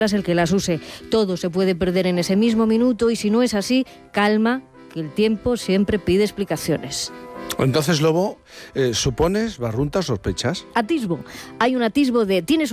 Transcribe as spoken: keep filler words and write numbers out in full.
el que las use. Todo se puede perder en ese mismo minuto y si no es así, calma, que el tiempo siempre pide explicaciones. Entonces, Lobo, eh, ¿supones, barruntas, sospechas? Atisbo. Hay un atisbo de... ¿Tienes